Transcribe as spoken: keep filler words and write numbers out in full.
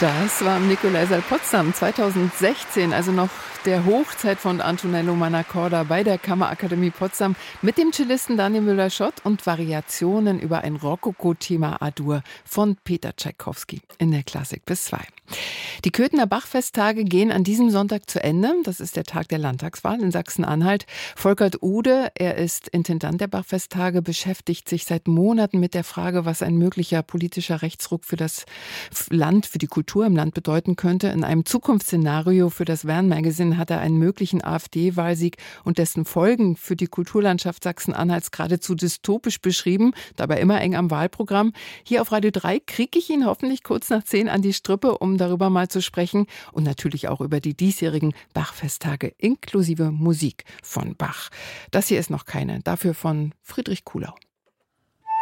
Das war im Nikolaisaal Potsdam zweitausendsechzehn, also noch der Hochzeit von Antonello Mannacorda bei der Kammerakademie Potsdam mit dem Cellisten Daniel Müller-Schott und Variationen über ein Rokoko-Thema A-Dur von Peter Tschaikowski in der Klassik bis zwei. Die Köthener Bachfesttage gehen an diesem Sonntag zu Ende. Das ist der Tag der Landtagswahl in Sachsen-Anhalt. Volkert Ude, er ist Intendant der Bachfesttage, beschäftigt sich seit Monaten mit der Frage, was ein möglicher politischer Rechtsruck für das Land, für die Kultur im Land bedeuten könnte. In einem Zukunftsszenario für das Verne Magazine hat er einen möglichen AfD-Wahlsieg und dessen Folgen für die Kulturlandschaft Sachsen-Anhalts geradezu dystopisch beschrieben, dabei immer eng am Wahlprogramm. Hier auf Radio drei kriege ich ihn hoffentlich kurz nach zehn an die Strippe, um darüber mal zu sprechen und natürlich auch über die diesjährigen Bachfesttage inklusive Musik von Bach. Das hier ist noch keine, dafür von Friedrich Kuhlau.